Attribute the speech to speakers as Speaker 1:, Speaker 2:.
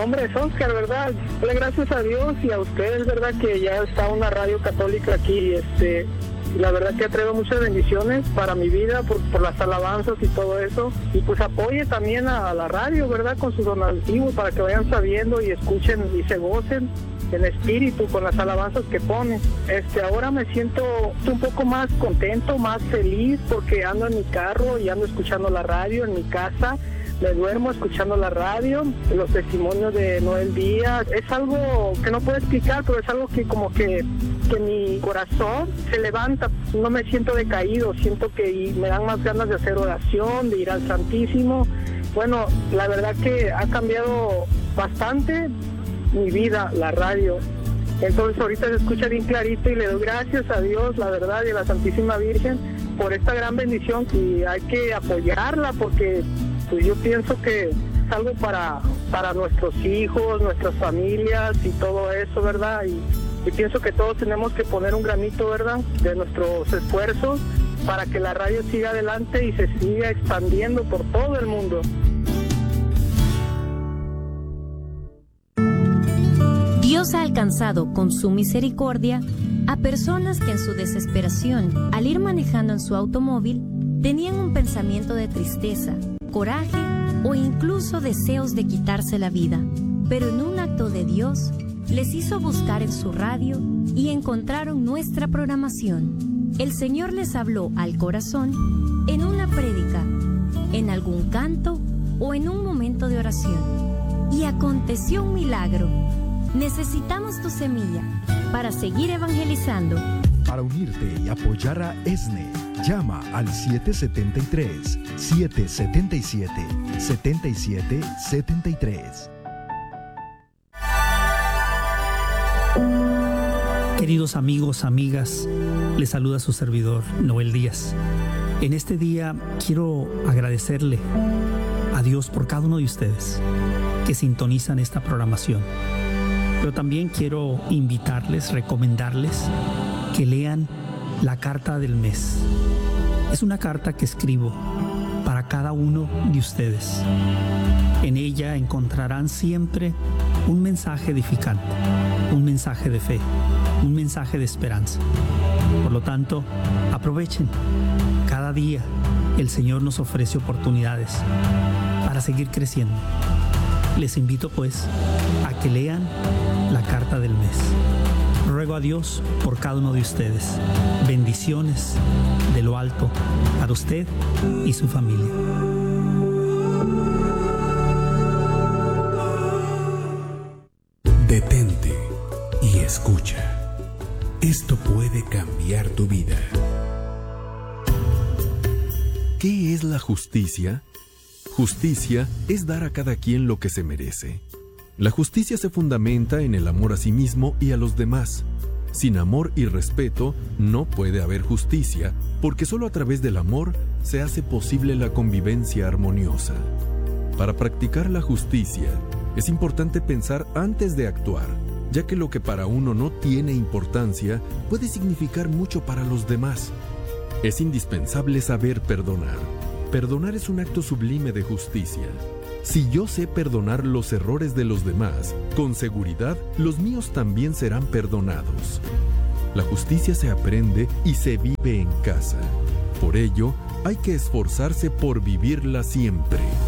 Speaker 1: nombre es Oscar, ¿verdad? Gracias a Dios y a ustedes, ¿verdad? Que ya está una radio católica aquí, la verdad que ha traído muchas bendiciones para mi vida por las alabanzas y todo eso. Y pues apoye también a la radio, ¿verdad? Con sus donativos para que vayan sabiendo y escuchen y se gocen en espíritu con las alabanzas que ponen. Ahora me siento un poco más contento, más feliz porque ando en mi carro y ando escuchando la radio en mi casa. Me duermo escuchando la radio, los testimonios de Noel Díaz. Es algo que no puedo explicar, pero es algo que como que mi corazón se levanta. No me siento decaído, siento que me dan más ganas de hacer oración, de ir al Santísimo. Bueno, la verdad que ha cambiado bastante mi vida, la radio. Entonces ahorita se escucha bien clarito y le doy gracias a Dios, la verdad, y a la Santísima Virgen por esta gran bendición, y hay que apoyarla porque pues yo pienso que es algo para nuestros hijos, nuestras familias y todo eso, ¿verdad? Y pienso que todos tenemos que poner un granito, ¿verdad?, de nuestros esfuerzos para que la radio siga adelante y se siga expandiendo por todo el mundo.
Speaker 2: Dios ha alcanzado con su misericordia a personas que en su desesperación, al ir manejando en su automóvil, tenían un pensamiento de tristeza, coraje o incluso deseos de quitarse la vida. Pero en un acto de Dios, les hizo buscar en su radio y encontraron nuestra programación. El Señor les habló al corazón en una prédica, en algún canto o en un momento de oración. Y aconteció un milagro. Necesitamos tu semilla para seguir evangelizando.
Speaker 3: Para unirte y apoyar a ESNE, llama al 777-777-7773.
Speaker 4: Queridos amigos, amigas, les saluda su servidor Noel Díaz. En este día quiero agradecerle a Dios por cada uno de ustedes que sintonizan esta programación. Pero también quiero invitarles, recomendarles que lean la carta del mes. Es una carta que escribo para cada uno de ustedes. En ella encontrarán siempre un mensaje edificante, un mensaje de fe, un mensaje de esperanza. Por lo tanto, aprovechen. Cada día el Señor nos ofrece oportunidades para seguir creciendo. Les invito pues a que lean la carta del mes. Ruego a Dios por cada uno de ustedes. Bendiciones de lo alto para usted y su familia.
Speaker 5: Detente y escucha. Esto puede cambiar tu vida. ¿Qué es la justicia? Justicia es dar a cada quien lo que se merece. La justicia se fundamenta en el amor a sí mismo y a los demás. Sin amor y respeto no puede haber justicia, porque solo a través del amor se hace posible la convivencia armoniosa. Para practicar la justicia, es importante pensar antes de actuar, ya que lo que para uno no tiene importancia puede significar mucho para los demás. Es indispensable saber perdonar. Perdonar es un acto sublime de justicia. Si yo sé perdonar los errores de los demás, con seguridad los míos también serán perdonados. La justicia se aprende y se vive en casa. Por ello, hay que esforzarse por vivirla siempre.